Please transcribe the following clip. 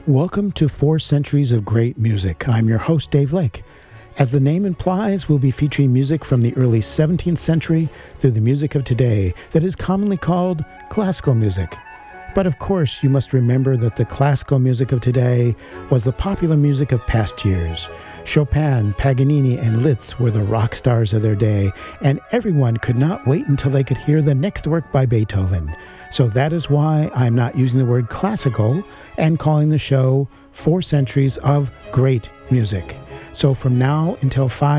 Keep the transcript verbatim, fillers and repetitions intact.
Welcome to Four Centuries of Great Music. I'm your host, Dave Lake. As the name implies, we'll be featuring music from the early seventeenth century through the music of today that is commonly called classical music. But of course, you must remember that the classical music of today was the popular music of past years. Chopin, Paganini, and Liszt were the rock stars of their day, and everyone could not wait until they could hear the next work by Beethoven. So that is why I'm not using the word classical and calling the show Four Centuries of Great Music. So from now until five